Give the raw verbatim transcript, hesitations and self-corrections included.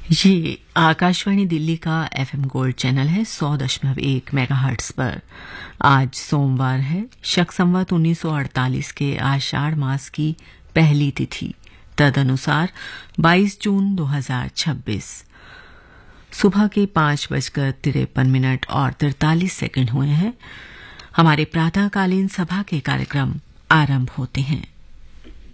ये आकाशवाणी दिल्ली का FM gold channel है सौ दशमलव एक मेगाहर्ट्ज पर। आज सोमवार है, शक संवत उन्नीस सौ अड़तालीस के आषाढ़ मास की पहली तिथि, तदनुसार बाईस जून दो हजार छब्बीस। सुबह के पांच बजकर तिरपन मिनट और तिरतालीस सेकंड हुए हैं। हमारे प्रातःकालीन सभा के कार्यक्रम आरंभ होते हैं।